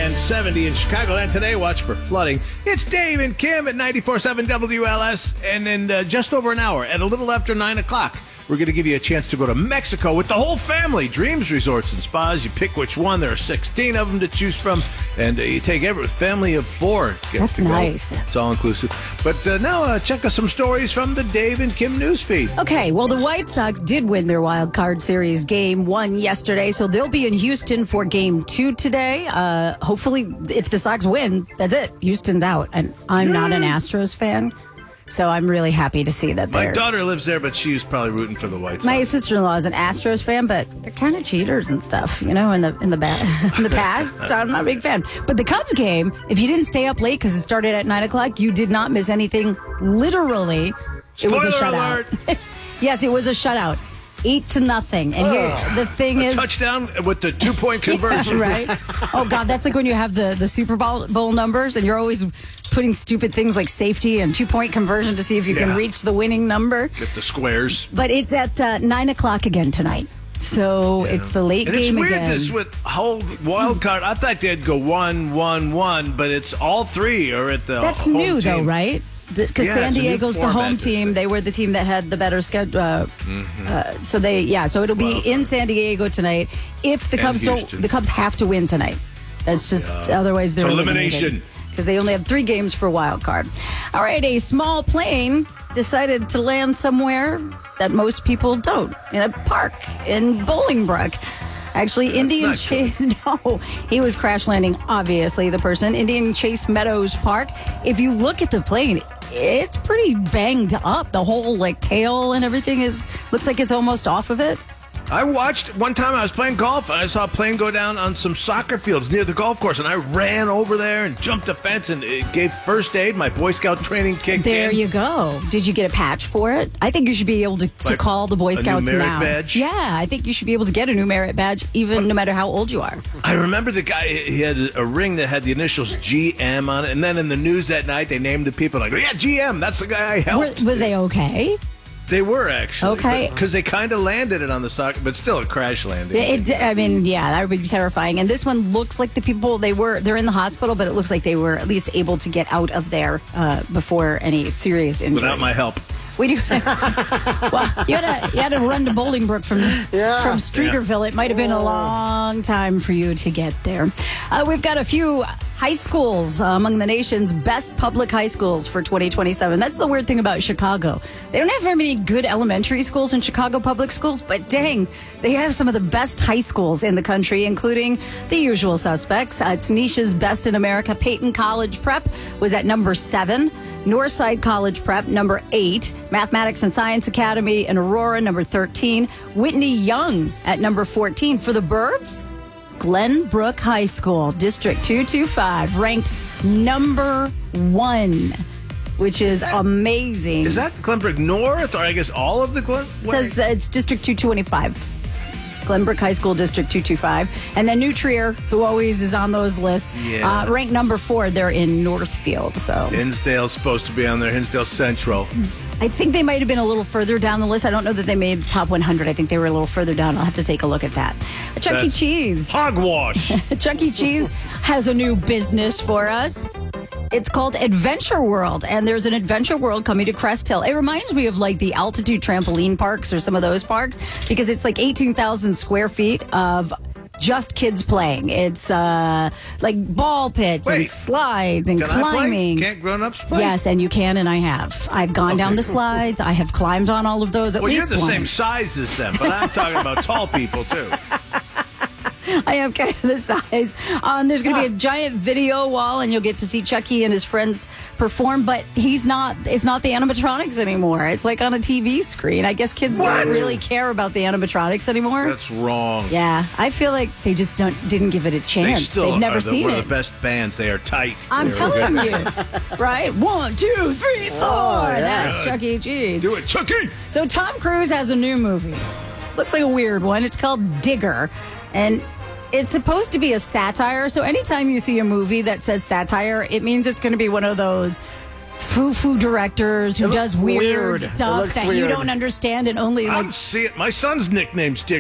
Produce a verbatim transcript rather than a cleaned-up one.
and seventy in Chicago. And today, watch for flooding. It's Dave and Kim at ninety-four point seven W L S. And in uh, just over an hour, at a little after nine o'clock, we're going to give you a chance to go to Mexico with the whole family. Dreams Resorts and Spas. You pick which one. There are sixteen of them to choose from. And uh, you take every family of four. That's nice. It's all inclusive. But uh, now uh, check out some stories from the Dave and Kim newsfeed. Okay, well, the White Sox did win their Wild Card Series game one yesterday, so they'll be in Houston for game two today. Uh, hopefully, if the Sox win, that's it. Houston's out. And I'm not an Astros fan. So I'm really happy to see that My they're... daughter lives there, but she's probably rooting for the White Sox. My sister-in-law is an Astros fan, but they're kind of cheaters and stuff, you know, in the in the, ba- in the past. So I'm not a big fan. But the Cubs game, if you didn't stay up late because it started at nine o'clock, you did not miss anything. Literally, it was a Spoiler shutout. alert. Yes, it was a shutout. Eight to nothing. And here, the thing a is... touchdown with the two-point conversion. Yeah, right? Oh, God, that's like when you have the, the Super Bowl, Bowl numbers and you're always putting stupid things like safety and two-point conversion to see if you Yeah. can reach the winning number. Get the squares. But it's at uh, nine o'clock again tonight. So Yeah. it's the late and game it's weird again. this with whole wild card. I thought they'd go one, one, one, but it's all three are at the That's home new, team. though, right? Because Yeah, San it's a new Diego's the format home this team. thing. They were the team that had the better schedule. Uh, Mm-hmm. uh, so they, yeah. So it'll be Wild in card. San Diego tonight. If the And Cubs don't, Houston. the Cubs have to win tonight. That's just otherwise they're It's elimination. because they only have three games for wild card. All right, a small plane decided to land somewhere that most people don't, in a park in Bolingbrook. Actually, Indian not Chase, no, he was crash landing, obviously, the person. Indian Chase Meadows Park. If you look at the plane, it's pretty banged up. The whole, like, tail and everything is, looks like it's almost off of it. I watched one time I was playing golf and I saw a plane go down on some soccer fields near the golf course, and I ran over there and jumped a fence and it gave first aid. My Boy Scout training kicked There in. you go. Did you get a patch for it? I think you should be able to, to Like call the Boy a Scouts numeric now. badge? Yeah, I think you should be able to get a new merit badge, even no matter how old you are. I remember the guy, he had a ring that had the initials G M on it, and then in the news that night they named the people like, yeah, G M, that's the guy I Were, helped. were they okay? They were actually. Okay. Because they kind of landed it on the soccer, but still a crash landing. It, I mean, yeah, that would be terrifying. And this one looks like the people, they were, they're in the hospital, but it looks like they were at least able to get out of there uh, before any serious injury. Without my help. We do. Well, you had to you had to run to Bolingbrook from Yeah. from Streeterville. It might have been a long time for you to get there. Uh, we've got a few high schools uh, among the nation's best public high schools for twenty twenty-seven. That's the weird thing about Chicago. They don't have very many good elementary schools in Chicago public schools, but dang, they have some of the best high schools in the country, including the usual suspects. Uh, it's Nisha's Best in America. Peyton College Prep was at number seven. Northside College Prep, number eight. Mathematics and Science Academy in Aurora, number thirteen. Whitney Young at number fourteen. For the Burbs, Glenbrook High School, District two twenty-five, ranked number one, which is amazing. Is that Glenbrook North, or I guess all of the Glen? It says uh, it's District two twenty-five. Glenbrook High School, District two twenty-five. And then New Trier, who always is on those lists, Yeah. uh, ranked number four. They're in Northfield. So Hinsdale's supposed to be on there. Hinsdale Central. I think they might have been a little further down the list. I don't know that they made the top one hundred. I think they were a little further down. I'll have to take a look at that. Chuck E. That's Cheese. Hogwash. Chuck E. Cheese has a new business for us. It's called Adventure World, and there's an Adventure World coming to Crest Hill. It reminds me of like the altitude trampoline parks or some of those parks because it's like eighteen thousand square feet of just kids playing. It's uh, like ball pits and Wait. slides and Can I play? climbing. Can't grown-ups play? Yes, and you can, and I have. I've gone down the slides. I have climbed on all of those at Well, you're least the once. same size as them, but I'm talking about tall people, too. I am kind of the size. Um, there's going to be a giant video wall, and you'll get to see Chucky and his friends perform. But he's not. It's not the animatronics anymore. It's like on a T V screen. I guess kids What? don't really care about the animatronics anymore. That's wrong. Yeah, I feel like they just don't didn't give it a They chance. still They've never are the, seen one it. of the best bands. They are tight. I'm They're telling good. you, right? One, two, three, four. yeah. That's Chuck E. Cheese. Do it, Chucky! So Tom Cruise has a new movie. Looks like a weird one. It's called Digger, and it's supposed to be a satire. So anytime you see a movie that says satire, it means it's going to be one of those foo-foo directors who It does looks weird, weird. It stuff looks that you weird. don't understand and only like I'm seeing my son's nickname's Digger.